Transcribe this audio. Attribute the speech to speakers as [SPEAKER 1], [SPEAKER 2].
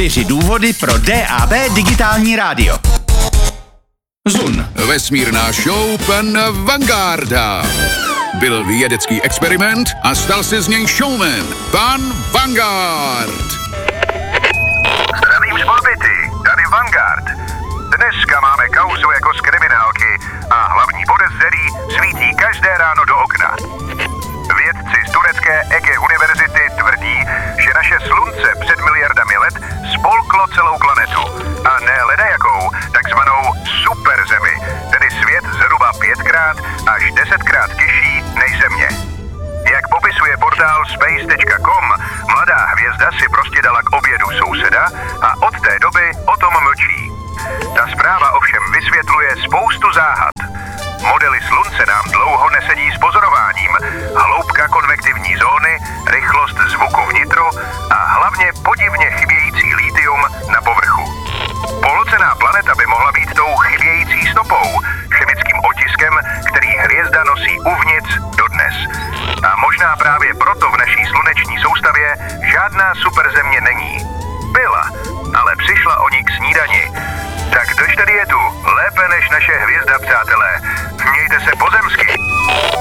[SPEAKER 1] 4 důvody pro DAB digitální rádio. Zun.
[SPEAKER 2] Vesmírná show pana Vangarda. Byl vědecký experiment a stal se z něj showman. Pan Vanguard.
[SPEAKER 3] Zdravím z orbity, tady Vanguard. Dneska máme kauzu jako z kriminálky a hlavní podezřelý svítí každé ráno do okna. Vědci z turecké Ege univerzity tvrdí, že naše slunce před miliardami let spolklo celou planetu. A ne ledajakou, takzvanou superzemi, tedy svět zhruba 5krát až 10krát těžší než Země. Jak popisuje portál space.com, mladá hvězda si prostě dala k obědu souseda a od té doby o tom mlčí. Ta zpráva ovšem vysvětluje spoustu záhad. Modely slunce nám dlouho nesedí s pozorováním, hloubka konvektivní zóny, rychlost zvuku vnitro a hlavně podivně chybějící lithium na povrchu. Polocená planeta by mohla být tou chybějící stopou, chemickým otiskem, který hvězda nosí uvnitř dodnes. A možná právě proto v naší sluneční soustavě žádná superzemě není. Byla, ale přišla o ní k snídani. Tak kdož tady je tu? Lépe než naše hvězda, přátelé. Mějte se pozemsky.